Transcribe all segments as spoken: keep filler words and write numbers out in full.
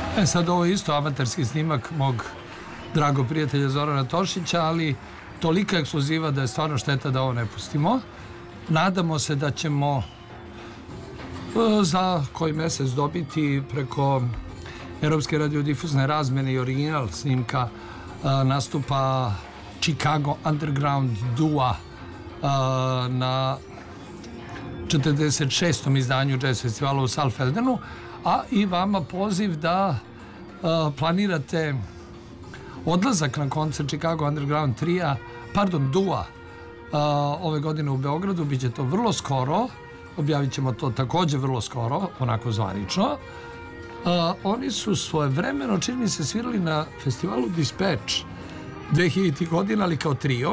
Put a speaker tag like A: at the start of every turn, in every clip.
A: E sad, ovo je isto amaterski snimak mog dragog prijatelja Zorana Tošića, ali tolika ekskluziva da je stvarno šteta da ovo ne pustimo. Nadamo se da ćemo za koji mesec dobiti preko Europske radiodifuzne razmene i original snimka nastupa Chicago Underground Dua na četrdeset šestom izdanju jazz festivala u Saalfeldenu, a i vama poziv da planirate odlazak na koncert Chicago Underground trija, pardon, Dua ove godine u Beogradu. Biće to vrlo skoro, objavit ćemo to također vrlo skoro, onako zvanično. Oni su svojevremeno, čini mi se, svirali na festivalu Dispatch dve hiljaditih godina, ali kao trio.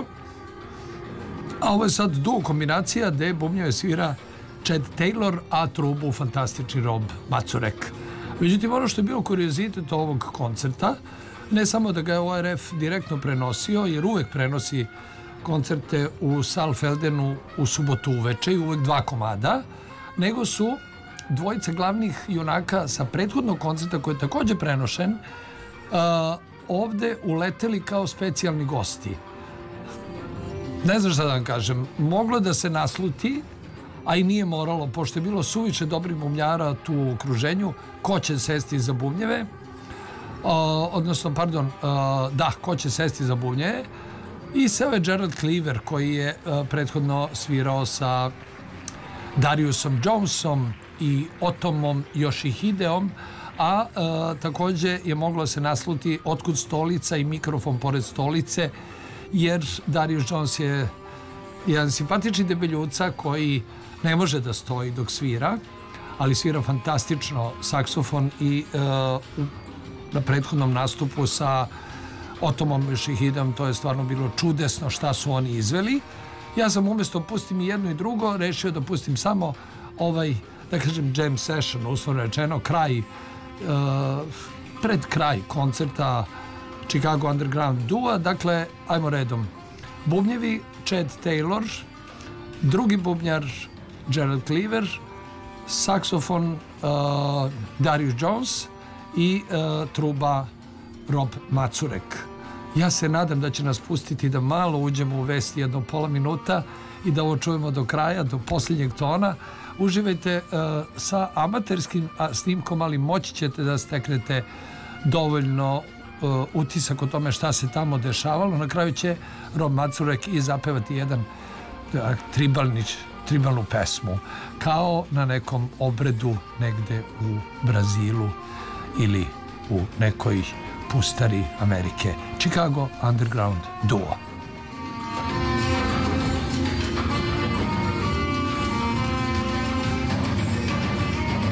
A: A ovo je sad duo kombinacija gde bubnjeve svira Chad Taylor, a trubu fantastični Rob Mazurek. Međutim, ono što je bilo kuriozitet ovog koncerta, ne samo da ga je O R F direktno prenosio, jer uvek prenosi koncerte u Saalfeldenu u subotu uveče i uvek dva komada, nego su dvojica glavnih junaka sa prethodnog koncerta, koji je također prenošen, ovde uleteli kao specijalni gosti. Ne znam šta da vam kažem, moglo da se nasluti, a i nije moralo, pošto je bilo suviše dobrih bubnjara tu u okruženju, ko će sesti za bubnjeve, odnosno, pardon, da, ko će sesti za bubnjeve, i seo je Gerald Cleaver, koji je prethodno svirao sa Dariusom Jonesom i Otomom Yoshihideom, a također je moglo se nasluti otkud stolica i mikrofon pored stolice, jer Darius Jones je jedan simpatični debeljuca koji ne može da stoji dok svira, ali svira fantastično saksofon i na prethodnom nastupu sa Otomom Yoshihidom to je stvarno bilo čudesno šta su oni izveli. Ja sam umjesto pustim i jedno i drugo rešio da pustim samo ovaj, da kažem, jam session, uslovno rečeno, kraj, pred kraj koncerta Chicago Underground Dua. Dakle, ajmo redom. Bubnjevi Chad Taylor, drugi bubnjar Gerald Cleaver, saksofon Darius Jones i truba Rob Mazurek. Ja se nadam da će nas pustiti da malo uđemo u vesti jedno pola minuta i da ovo čujemo do kraja, do posljednjeg tona. Uživajte sa amaterskim snimkom, ali moći ćete da steknete dovoljno utisak o tome šta se tamo dešavalo. Na kraju će Rob Mazurek i zapevati jedan tribalnu pesmu, kao na nekom obredu negde u Brazilu ili u nekoj pustari Amerike. Chicago Underground Duo.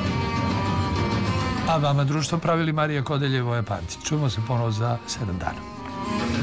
A: A vama društvo pravili Marija Kodelj i Voja Pantić. Čujemo se ponovo za sedam dana.